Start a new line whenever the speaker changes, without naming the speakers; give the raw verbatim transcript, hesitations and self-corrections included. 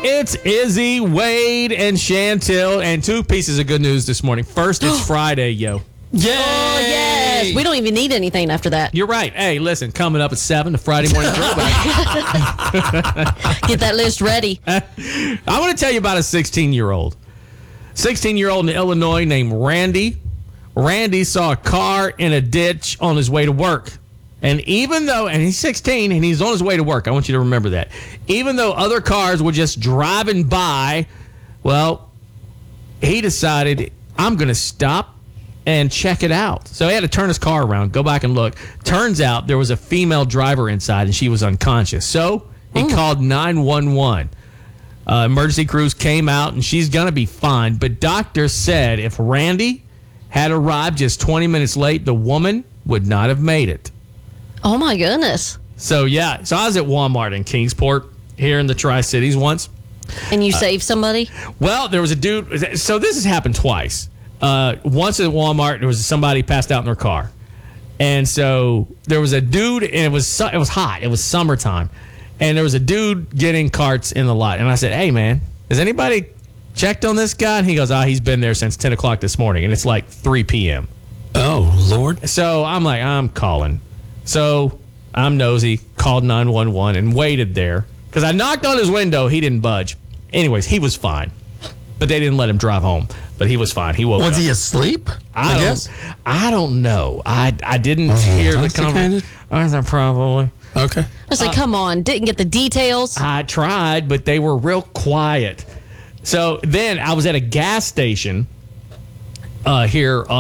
It's Izzy, Wade, and Chantel, and two pieces of good news this morning. First, it's Friday, yo.
Yay!
Oh, yes. We don't even need anything after that.
You're right. Hey, listen, coming up at seven, the Friday morning throwback.
Get that list ready.
I want to tell you about a sixteen-year-old. sixteen-year-old in Illinois named Randy. Randy saw a car in a ditch on his way to work. And even though, and he's sixteen and he's on his way to work, I want you to remember that. Even though other cars were just driving by, well, he decided, I'm going to stop and check it out. So he had to turn his car around, go back and look. Turns out there was a female driver inside and she was unconscious. So he
Mm.
called nine one one. Uh, emergency crews came out and she's going to be fine. But doctors said if Randy had arrived just twenty minutes late, the woman would not have made it.
Oh, my goodness.
So, yeah. So I was at Walmart in Kingsport here in the Tri-Cities once.
And you saved somebody?
Well, there was a dude. So this has happened twice. Uh, once at Walmart, there was somebody passed out in their car. And so there was a dude, and it was su- it was hot. It was summertime. And there was a dude getting carts in the lot. And I said, hey, man, has anybody checked on this guy? And he goes, ah, he's been there since ten o'clock this morning. And it's like three p.m.
Oh, Lord.
So I'm like, I'm calling. So I'm nosy, called nine one one and waited there. Because I knocked on his window. He didn't budge. Anyways, he was fine. But they didn't let him drive home. But he was fine. He woke
Was
up.
he asleep?
I,
I
don't,
guess.
I don't know. I I didn't
Oh,
hear the
intoxicated?
conversation. Probably.
Okay.
I said, come on. Didn't get the details.
I tried, but they were real quiet. So then I was at a gas station uh, here